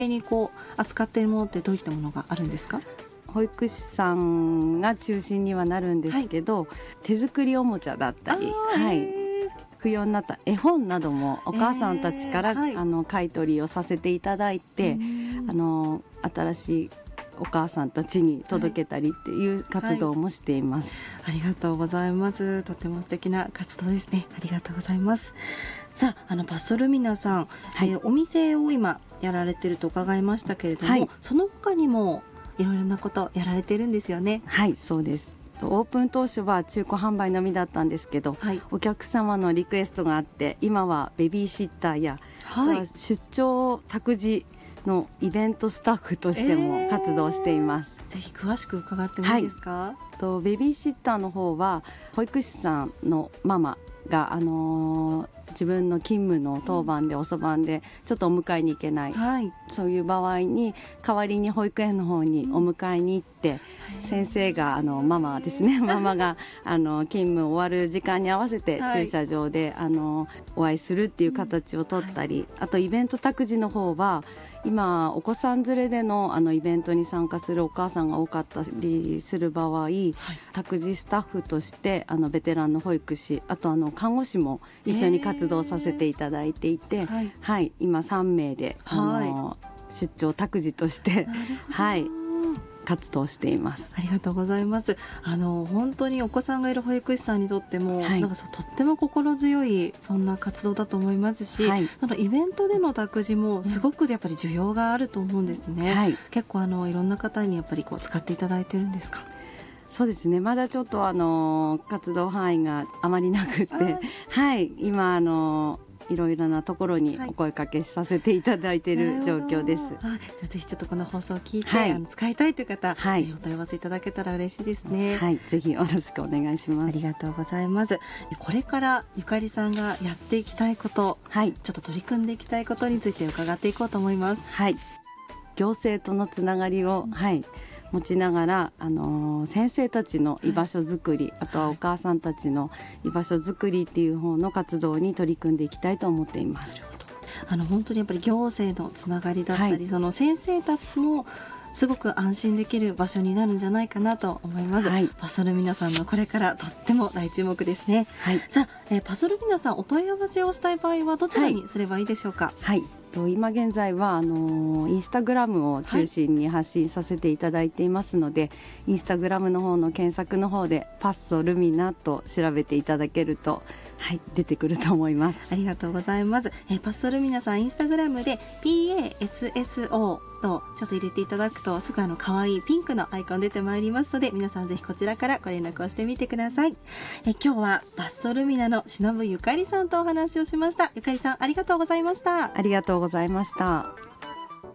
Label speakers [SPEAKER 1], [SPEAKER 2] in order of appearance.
[SPEAKER 1] に扱っているものってどういったものがあるんですか？
[SPEAKER 2] 保育士さんが中心にはなるんですけど、手作りおもちゃだったり、不要になった絵本などもお母さんたちから、買い取りをさせていただいて、新しいお母さんたちに届けたりっていう活動もしています。
[SPEAKER 1] ありがとうございます。とても素敵な活動ですね。ありがとうございます。さあ、パッソルミナさん、お店を今やられてると伺いましたけれども、その他にもいろいろなことやられてるんですよね。
[SPEAKER 2] はい、そうです。オープン当初は中古販売のみだったんですけど、お客様のリクエストがあって今はベビーシッターや、出張託児のイベントスタッフとしても活動しています。
[SPEAKER 1] ぜひ詳しく伺ってもいいですか？
[SPEAKER 2] ベビーシッターの方は保育士さんのママが、自分の勤務の当番で遅番でちょっとお迎えに行けない、そういう場合に代わりに保育園の方にお迎えに行って、先生がママですねママが勤務終わる時間に合わせて駐車場でお会いするっていう形をとったり、あとイベント託児の方は今お子さん連れでのイベントに参加するお母さんが多かったりする場合、託児スタッフとしてベテランの保育士、あと看護師も一緒に活動させていただいていて、今3名で出張託児として活動しています。
[SPEAKER 1] ありがとうございます。本当にお子さんがいる保育士さんにとっても、とっても心強いそんな活動だと思いますし、イベントでの託児もすごくやっぱり需要があると思うんですね。結構いろんな方にやっぱり使っていただいてるんですか？
[SPEAKER 2] そうですね、まだちょっと活動範囲があまりなくて、今いろいろなところにお声かけさせていただいている状況です。
[SPEAKER 1] じゃあぜひちょっとこの放送を聞いて、使いたいという方、ぜひお問い合わせいただけたら嬉しいですね。
[SPEAKER 2] ぜひよろしくお願いします。
[SPEAKER 1] ありがとうございます。これからゆかりさんがやっていきたいこと、ちょっと取り組んでいきたいことについて伺っていこうと思います。
[SPEAKER 2] 行政とのつながりを、持ちながら、先生たちの居場所づくり、あとはお母さんたちの居場所づくりっていう方の活動に取り組んでいきたいと思っています。
[SPEAKER 1] 本当にやっぱり行政のつながりだったり、その先生たちもすごく安心できる場所になるんじゃないかなと思います。パソルミナさんのこれからとっても大注目ですね。さあ、パソルミナさんお問い合わせをしたい場合はどちらにすればいいでしょうか？
[SPEAKER 2] 今現在はインスタグラムを中心に発信させていただいていますので、インスタグラムの方の検索の方でパッソルミナと調べていただけると出てくると思います。
[SPEAKER 1] ありがとうございます。パッソルミナさんインスタグラムで PASSO とちょっと入れていただくとすぐ可愛いピンクのアイコン出てまいりますので、皆さんぜひこちらからご連絡をしてみてください。今日はパッソルミナの忍ゆかりさんとお話をしました。ゆかりさんありがとうございました。
[SPEAKER 2] ありがとうございました。